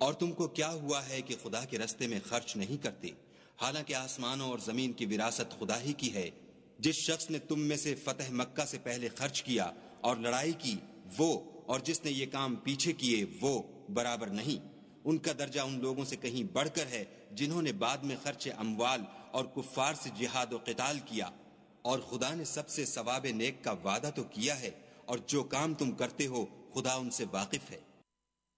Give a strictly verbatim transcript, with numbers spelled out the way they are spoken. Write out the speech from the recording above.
और तुमको क्या हुआ है कि खुदा के रस्ते में खर्च नहीं करते, हालांकि आसमानों और जमीन की विरासत खुदा ही की है। जिस शख्स ने तुम में से फतह मक्का से पहले खर्च किया और लड़ाई की, वो और जिसने ये काम पीछे किए वो बराबर नहीं। उनका दर्जा उन लोगों से कहीं बढ़कर है जिन्होंने बाद में खर्च अमवाल और कुफ्फार से जिहाद और क़िताल किया। और खुदा ने सबसे सवाब नेक का वादा तो किया है, और जो काम तुम करते हो खुदा उनसे वाकिफ है।